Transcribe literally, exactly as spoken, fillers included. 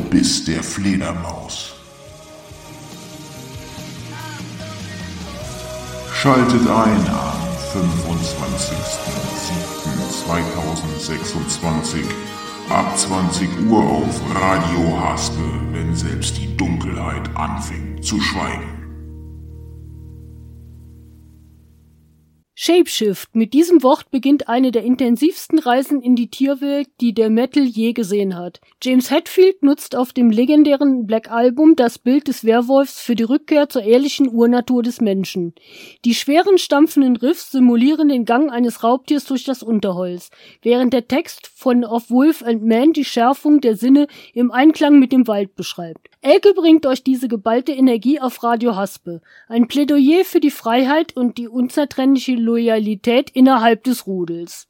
Biss der Fledermaus. Schaltet ein am fünfundzwanzigsten siebten zweitausendsechsundzwanzig ab zwanzig Uhr auf Radio Haspe, wenn selbst die Dunkelheit anfängt zu schweigen. Shapeshift. Mit diesem Wort beginnt eine der intensivsten Reisen in die Tierwelt, die der Metal je gesehen hat. James Hetfield nutzt auf dem legendären Black Album das Bild des Werwolfs für die Rückkehr zur ehrlichen Urnatur des Menschen. Die schweren, stampfenden Riffs simulieren den Gang eines Raubtiers durch das Unterholz, während der Text von Of Wolf and Man die Schärfung der Sinne im Einklang mit dem Wald beschreibt. Elke bringt euch diese geballte Energie auf Radio Haspe. Ein Plädoyer für die Freiheit und die unzertrennliche Loyalität innerhalb des Rudels.